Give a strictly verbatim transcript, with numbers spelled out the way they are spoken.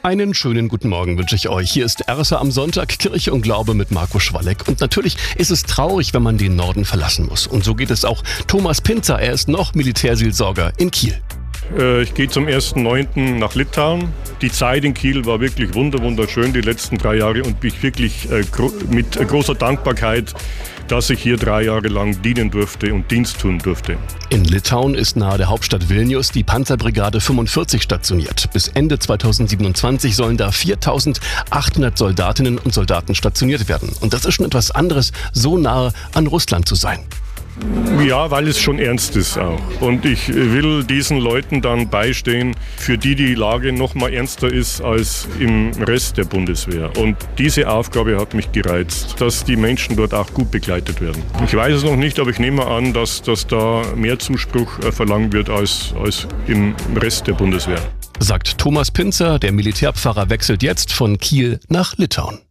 Einen schönen guten Morgen wünsche ich euch. Hier ist Ersa am Sonntag, Kirche und Glaube mit Marco Schwalleck. Und natürlich ist es traurig, wenn man den Norden verlassen muss. Und so geht es auch Thomas Pinzer. Er ist noch Militärseelsorger in Kiel. Ich gehe zum ersten neunten nach Litauen. Die Zeit in Kiel war wirklich wunder, wunderschön, die letzten drei Jahre. Und ich wirklich äh, gro- mit äh, großer Dankbarkeit, dass ich hier drei Jahre lang dienen durfte und Dienst tun durfte. In Litauen ist nahe der Hauptstadt Vilnius die Panzerbrigade fünfundvierzig stationiert. Bis Ende zweitausendsiebenundzwanzig sollen da viertausendachthundert Soldatinnen und Soldaten stationiert werden. Und das ist schon etwas anderes, so nahe an Russland zu sein. Ja, weil es schon ernst ist auch. Und ich will diesen Leuten dann beistehen, für die die Lage noch mal ernster ist als im Rest der Bundeswehr. Und diese Aufgabe hat mich gereizt, dass die Menschen dort auch gut begleitet werden. Ich weiß es noch nicht, aber ich nehme an, dass, dass da mehr Zuspruch verlangt wird als, als im Rest der Bundeswehr. Sagt Thomas Pinzer, der Militärpfarrer wechselt jetzt von Kiel nach Litauen.